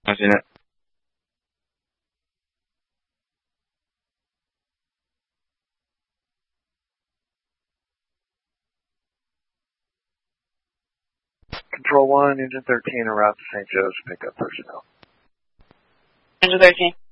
I've seen it. Control 1, Engine 13, around St. Joe's, pick up personnel. Engine 13.